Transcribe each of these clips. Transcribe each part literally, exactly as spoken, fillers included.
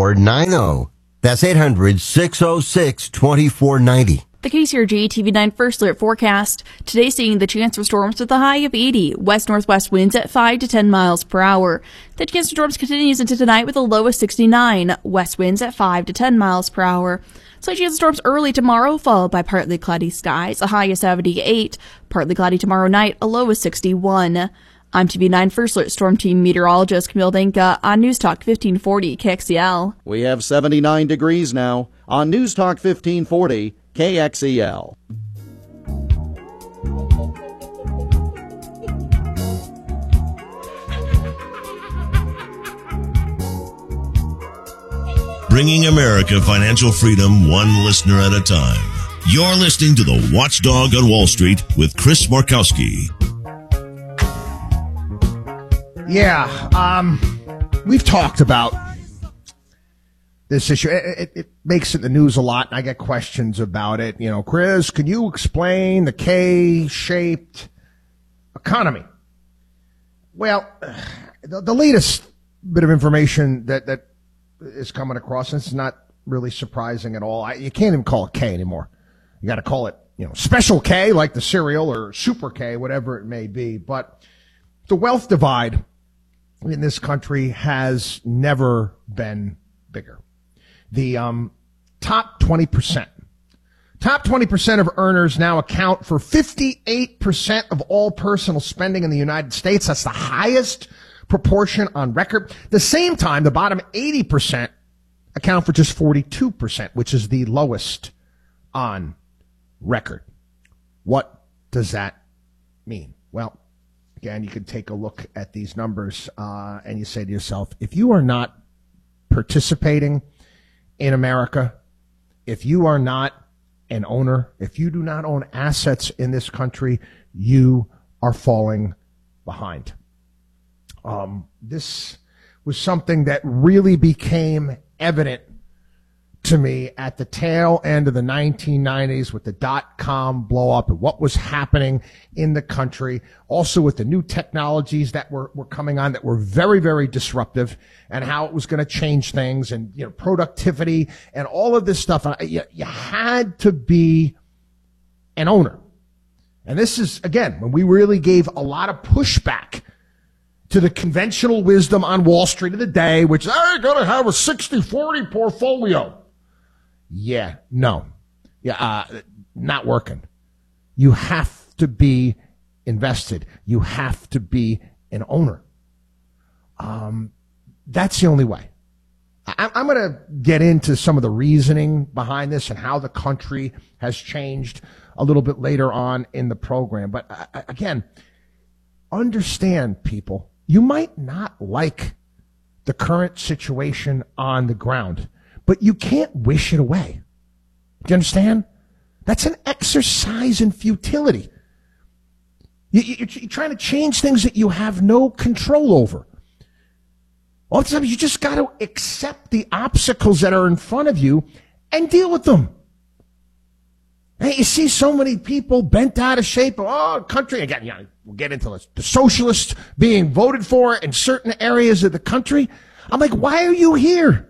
four nine zero. That's eight hundred, six oh six, two four nine zero. The K C R G T V nine First Alert forecast. Today seeing the chance for storms with a high of eighty. West-northwest winds at five to ten miles per hour. The chance for storms continues into tonight with a low of sixty-nine. West winds at five to ten miles per hour. Slight chance of storms early tomorrow, followed by partly cloudy skies. A high of seventy-eight. Partly cloudy tomorrow night, a low of sixty-one. I'm T V nine First Alert Storm Team meteorologist Camille Denka on News Talk fifteen forty K X E L. We have seventy-nine degrees now on News Talk fifteen forty K X E L. Bringing America financial freedom one listener at a time. You're listening to the Watchdog on Wall Street with Chris Markowski. Yeah, um, we've talked about this issue. It, it, it makes it in the news a lot, and I get questions about it. You know, Chris, can you explain the K-shaped economy? Well, the, the latest bit of information that, that is coming across, and it's not really surprising at all. I, you can't even call it K anymore. You got to call it, you know, Special K, like the cereal, or Super K, whatever it may be. But the wealth divide in this country has never been bigger. The um, top twenty percent. Top twenty percent of earners now account for fifty-eight percent of all personal spending in the United States. That's the highest proportion on record. At the same time, the bottom eighty percent account for just forty-two percent, which is the lowest on record. What does that mean? Well, again, you can take a look at these numbers uh, and you say to yourself, if you are not participating in America, if you are not an owner, if you do not own assets in this country, you are falling behind. Um, this was something that really became evident to me at the tail end of the nineteen nineties with the dot-com blow-up and what was happening in the country. Also with the new technologies that were, were coming on that were very, very disruptive, and how it was going to change things, and, you know, productivity and all of this stuff. You, you had to be an owner. And this is, again, when we really gave a lot of pushback to the conventional wisdom on Wall Street of the day, which is, I got to have a sixty forty portfolio. Yeah, no. Yeah, uh, not working. You have to be invested. You have to be an owner. Um, that's the only way. I, I'm going to get into some of the reasoning behind this and how the country has changed a little bit later on in the program. But uh, again, understand, people, you might not like the current situation on the ground, but you can't wish it away. Do you understand? That's an exercise in futility. You, you, you're trying to change things that you have no control over. Oftentimes, you just got to accept the obstacles that are in front of you and deal with them. Hey, you see so many people bent out of shape. Oh, country. Again, yeah, we'll get into this. The socialists being voted for in certain areas of the country. I'm like, why are you here?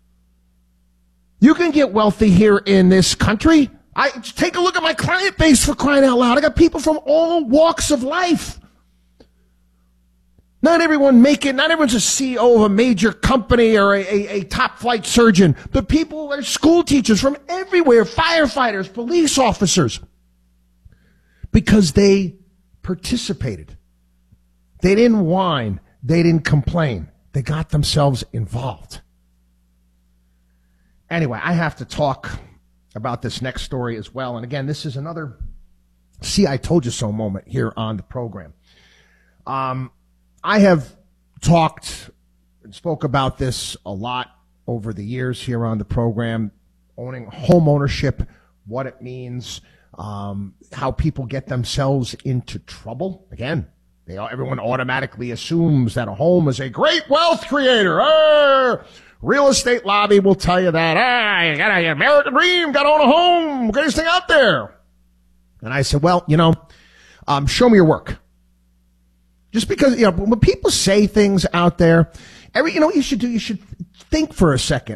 You can get wealthy here in this country. I take a look at my client base, for crying out loud. I got people from all walks of life. Not everyone make it. Not everyone's a C E O of a major company or a, a, a top flight surgeon. But people are school teachers from everywhere, firefighters, police officers, because they participated. They didn't whine. They didn't complain. They got themselves involved. Anyway, I have to talk about this next story as well. And again, this is another see, I told you so moment here on the program. Um, I have talked and spoke about this a lot over the years here on the program, owning home ownership, what it means, um, how people get themselves into trouble. Again, they all, everyone automatically assumes that a home is a great wealth creator. Ah, real estate lobby will tell you that. Ah, you got an American dream, got to own a home, greatest thing out there. And I said, well, you know, um, show me your work. Just because, you know, when people say things out there, every, you know what you should do? You should think for a second.